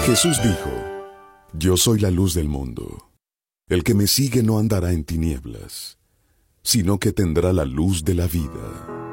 Jesús dijo, yo soy la luz del mundo. El que me sigue no andará en tinieblas, sino que tendrá la luz de la vida.